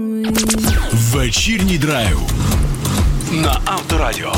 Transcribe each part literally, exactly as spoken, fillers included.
Вечірній драйв на Авторадіо.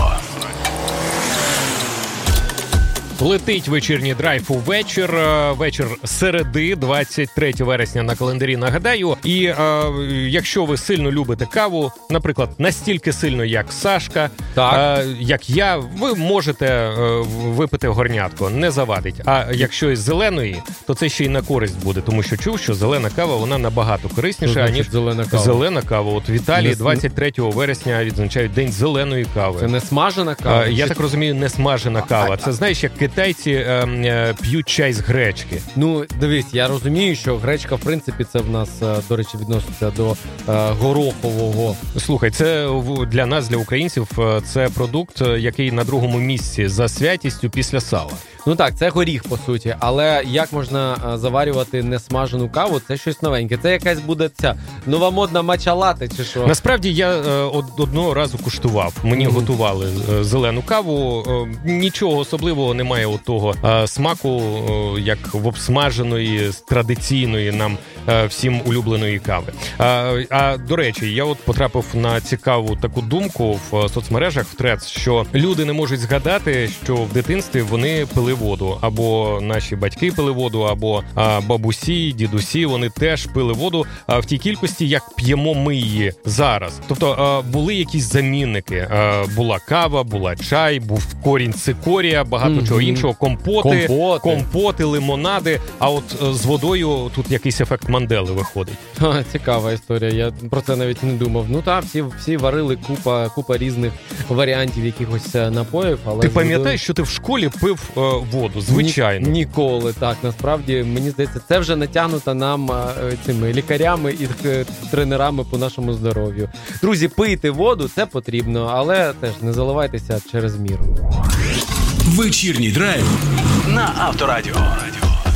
Летить вечірній драйв у вечір, вечір середи, двадцять третього вересня на календарі, нагадаю. І е, якщо ви сильно любите каву, наприклад, настільки сильно, як Сашка, е, як я, ви можете е, випити горнятко, не завадить. А якщо із зеленої, то це ще й на користь буде, тому що чув, що зелена кава, вона набагато корисніша, значить, аніж зелена кава. Зелена кава. От в Італії двадцять третього вересня відзначають День зеленої кави. Це не смажена кава? Е, я Чи... так розумію, не смажена кава. Це, знаєш, як китайці е, е, п'ють чай з гречки. Ну, дивись, я розумію, що гречка, в принципі, це в нас, до речі, відноситься до е, горохового. Слухай, це для нас, для українців, це продукт, який на другому місці за святістю після сала. Ну так, це горіх, по суті, але як можна заварювати несмажену каву, це щось новеньке. Це якась буде ця нова модна матча-лате, чи що? Насправді, я е, одного разу куштував. Мені mm-hmm. готували е, зелену каву. Е, нічого особливого немає от того е, смаку, е, як в обсмаженої, традиційної нам е, всім улюбленої кави. А, а, до речі, я от потрапив на цікаву таку думку в соцмережах, в Threads, що люди не можуть згадати, що в дитинстві вони пили воду. Або наші батьки пили воду, або а, бабусі, дідусі, вони теж пили воду а, в тій кількості, як п'ємо ми її зараз. Тобто а, були якісь замінники. А, була кава, була чай, був корінь цикорія, багато mm-hmm. чого іншого, компоти, компоти, компоти, лимонади. А от а, з водою тут якийсь ефект Мандели виходить. Ха, цікава історія, я про це навіть не думав. Ну так, всі, всі варили купа, купа різних варіантів якихось напоїв. Але ти пам'ятаєш, що ти в школі пив а, воду, звичайно. Ні, ніколи, так. Насправді, мені здається, це вже натягнуто нам а, цими лікарями і тренерами по нашому здоров'ю. Друзі, пийте воду, це потрібно, але теж не заливайтеся через міру. Вечірній драйв на Авторадіо.